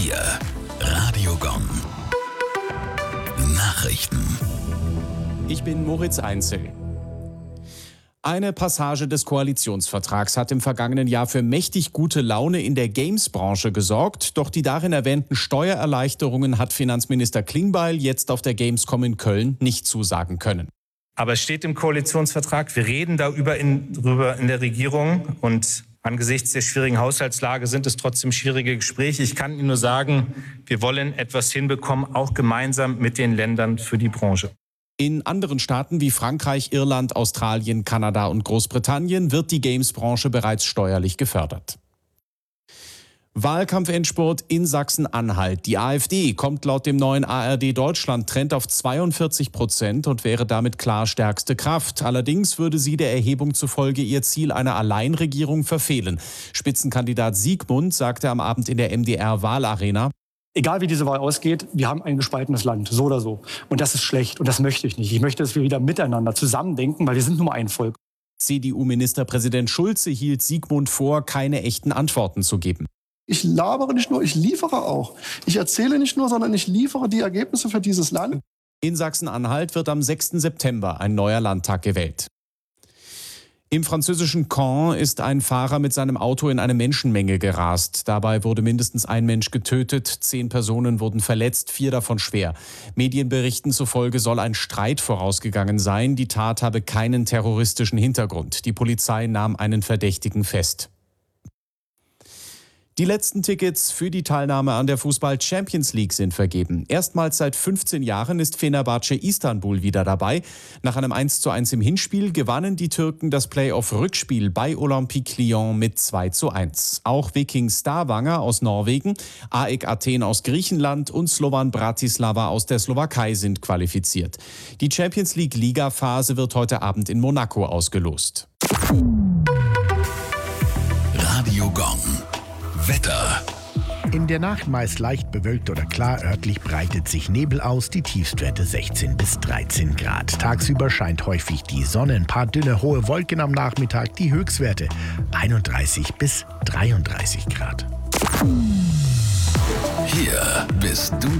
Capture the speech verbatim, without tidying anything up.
Hier, Radio Gong. Nachrichten. Ich bin Moritz Einzel. Eine Passage des Koalitionsvertrags hat im vergangenen Jahr für mächtig gute Laune in der Games-Branche gesorgt. Doch die darin erwähnten Steuererleichterungen hat Finanzminister Klingbeil jetzt auf der Gamescom in Köln nicht zusagen können. Aber es steht im Koalitionsvertrag, wir reden darüber in, darüber in der Regierung. Und angesichts der schwierigen Haushaltslage sind es trotzdem schwierige Gespräche. Ich kann Ihnen nur sagen, wir wollen etwas hinbekommen, auch gemeinsam mit den Ländern für die Branche. In anderen Staaten wie Frankreich, Irland, Australien, Kanada und Großbritannien wird die Games-Branche bereits steuerlich gefördert. Wahlkampfendspurt in Sachsen-Anhalt. Die AfD kommt laut dem neuen A R D-Deutschland-Trend auf zweiundvierzig Prozent und wäre damit klar stärkste Kraft. Allerdings würde sie der Erhebung zufolge ihr Ziel einer Alleinregierung verfehlen. Spitzenkandidat Siegmund sagte am Abend in der M D R-Wahlarena: Egal wie diese Wahl ausgeht, wir haben ein gespaltenes Land, so oder so. Und das ist schlecht und das möchte ich nicht. Ich möchte, dass wir wieder miteinander zusammendenken, weil wir sind nur ein Volk. C D U-Ministerpräsident Schulze hielt Siegmund vor, keine echten Antworten zu geben. Ich labere nicht nur, ich liefere auch. Ich erzähle nicht nur, sondern ich liefere die Ergebnisse für dieses Land. In Sachsen-Anhalt wird am sechsten September ein neuer Landtag gewählt. Im französischen Caen ist ein Fahrer mit seinem Auto in eine Menschenmenge gerast. Dabei wurde mindestens ein Mensch getötet, zehn Personen wurden verletzt, vier davon schwer. Medienberichten zufolge soll ein Streit vorausgegangen sein. Die Tat habe keinen terroristischen Hintergrund. Die Polizei nahm einen Verdächtigen fest. Die letzten Tickets für die Teilnahme an der Fußball-Champions League sind vergeben. Erstmals seit fünfzehn Jahren ist Fenerbahce Istanbul wieder dabei. Nach einem eins zu eins im Hinspiel gewannen die Türken das Play-off-Rückspiel bei Olympique Lyon mit zwei zu eins. Auch Viking Stavanger aus Norwegen, A E K Athen aus Griechenland und Slovan Bratislava aus der Slowakei sind qualifiziert. Die Champions League-Liga-Phase wird heute Abend in Monaco ausgelost. Radio Gong. Wetter. In der Nacht meist leicht bewölkt oder klar, örtlich breitet sich Nebel aus, die Tiefstwerte sechzehn bis dreizehn Grad. Tagsüber scheint häufig die Sonne, ein paar dünne, hohe Wolken am Nachmittag, die Höchstwerte einunddreißig bis dreiunddreißig Grad. Hier bist du